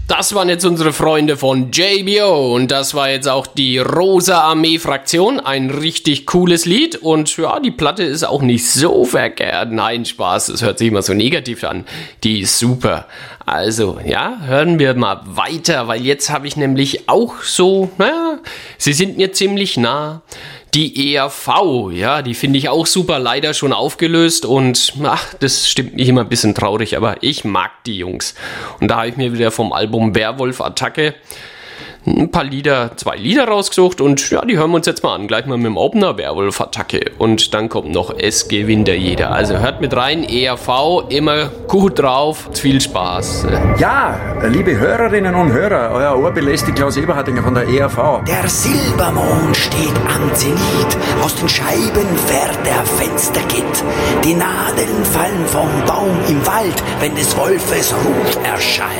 Das waren jetzt unsere Freunde von JBO und das war jetzt auch die Rosa Armee Fraktion. Ein richtig cooles Lied und ja, die Platte ist auch nicht so verkehrt. Nein, Spaß, das hört sich immer so negativ an. Die ist super. Also, ja, hören wir mal weiter, weil jetzt habe ich nämlich auch so, naja, sie sind mir ziemlich nah. Die ERV, ja, die finde ich auch super, leider schon aufgelöst und das stimmt mich immer ein bisschen traurig, aber ich mag die Jungs. Und da habe ich mir wieder vom Album Werwolf Attacke ein paar Lieder, 2 Lieder rausgesucht und ja, die hören wir uns jetzt mal an. Gleich mal mit dem Opener Werwolf Attacke und dann kommt noch Es gewinnt jeder. Also hört mit rein, ERV, immer gut drauf, viel Spaß. Ja, liebe Hörerinnen und Hörer, euer ohrbelästigt Klaus Eberhardinger von der ERV. Der Silbermond steht am Zenit, aus den Scheiben fährt der Fenstergitt. Die Nadeln fallen vom Baum im Wald, wenn des Wolfes Ruf erschallt.